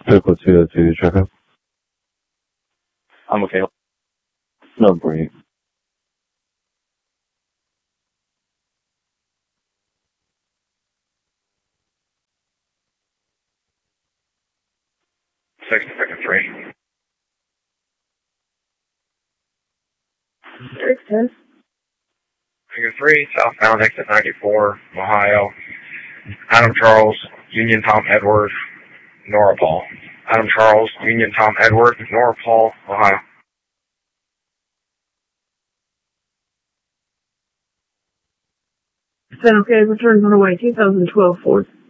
Vehicle 202, traffic. I'm okay. No break. Second 3. 610. Figure 3, southbound exit 94, Ohio. Adam Charles, Union Tom Edward, Nora Paul. Adam Charles, Union Tom Edward, Nora Paul, Ohio. Then okay, return on away, 2012 Ford.